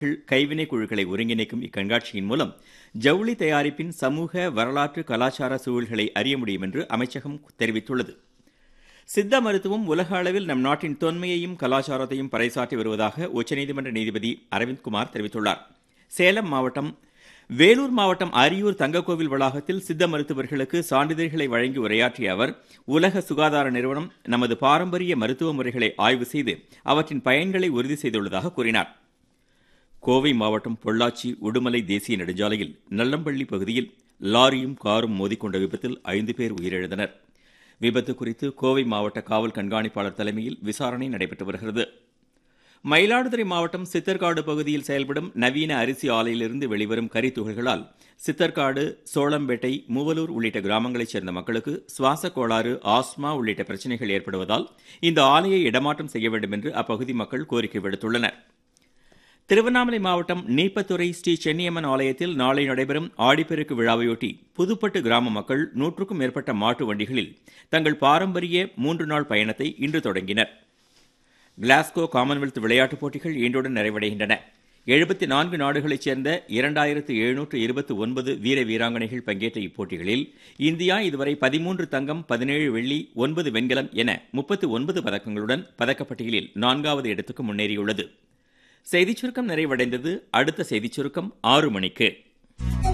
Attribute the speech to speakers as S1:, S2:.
S1: கைவினை குழுக்களை ஒருங்கிணைக்கும் இக்கண்காட்சியின் மூலம் ஜவுளி தயாரிப்பின் சமூக வரலாற்று கலாச்சார சூழல்களை அறிய முடியும் என்று அமைச்சகம் தெரிவித்துள்ளது. சித்த மருத்துவம் உலக அளவில் நம் நாட்டின் தொன்மையையும் கலாச்சாரத்தையும் பறைசாற்றி வருவதாக உச்சநீதிமன்ற நீதிபதி அரவிந்த்குமார் தெரிவித்துள்ளார். சேலம் மாவட்டம் வேலூர் மாவட்டம் அரியூர் தங்கக்கோவில் வளாகத்தில் சித்த மருத்துவர்களுக்கு சான்றிதழ்களை வழங்கி உரையாற்றிய அவர், உலக சுகாதார நிறுவனம் நமது பாரம்பரிய மருத்துவ முறைகளை ஆய்வு செய்து அவற்றின் பயன்களை உறுதி செய்துள்ளதாக கூறினார். கோவை மாவட்டம் பொள்ளாச்சி உடுமலை தேசிய நெடுஞ்சாலையில் நல்லம்பள்ளி பகுதியில் லாரியும் காரும் மோதிக்கொண்ட விபத்தில் 5 பேர் உயிரிழந்தனர். விபத்து குறித்து கோவை மாவட்ட காவல் கண்காணிப்பாளர் தலைமையில் விசாரணை நடைபெற்று வருகிறது. மயிலாடுதுறை மாவட்டம் சித்தர்காடு பகுதியில் செயல்படும் நவீன அரிசி ஆலையிலிருந்து வெளிவரும் கரித்துகள்களால் சித்தர்காடு, சோளம்பேட்டை, மூவலூர் உள்ளிட்ட கிராமங்களைச் சேர்ந்த மக்களுக்கு சுவாச கோளாறு, ஆஸ்மா உள்ளிட்ட பிரச்சினைகள் ஏற்படுவதால் இந்த ஆலையை இடமாற்றம் செய்ய வேண்டும் என்று அப்பகுதி மக்கள் கோரிக்கை விடுத்துள்ளனர். திருவண்ணாமலை மாவட்டம் நீப்பத்துறை ஸ்ரீ சென்னியம்மன் ஆலயத்தில் நாளை நடைபெறும் ஆடிப்பெருக்கு விழாவையொட்டி புதுப்பட்டு கிராம மக்கள் 100க்கும் மேற்பட்ட மாட்டு வண்டிகளில் தங்கள் பாரம்பரிய 3 நாள் பயணத்தை இன்று தொடங்கினர். கிளாஸ்கோ காமன்வெல்த் விளையாட்டுப் போட்டிகள் இன்றுடன் நிறைவடைகின்றன. 74 நாடுகளைச் சேர்ந்த 2729 வீர வீராங்கனைகள் பங்கேற்ற இப்போட்டிகளில் இந்தியா இதுவரை 13 தங்கம், 17 வெள்ளி, 9 வெண்கலம் என 39 பதக்கங்களுடன் பதக்கப்பட்டியலில் 4வது இடத்துக்கு முன்னேறியுள்ளது. செய்திச் சுருக்கம் நிறைவடைந்தது. அடுத்த செய்திச் சுருக்கம் 6 மணிக்கு.